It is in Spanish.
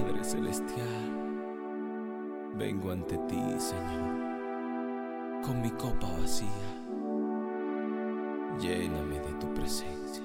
Padre Celestial, vengo ante ti, Señor, con mi copa vacía. Lléname